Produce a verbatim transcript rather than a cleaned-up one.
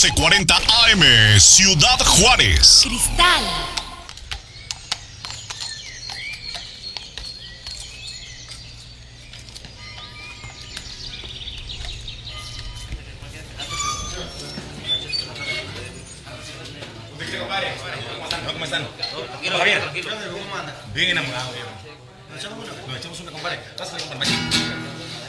doce cuarenta A M, Ciudad Juárez. Cristal. ¿Cómo están? Tranquilo, Javier. tranquilo. Bien enamorado, viejo. Nos echamos una, nos echamos una, compadre. Pásale, compadre.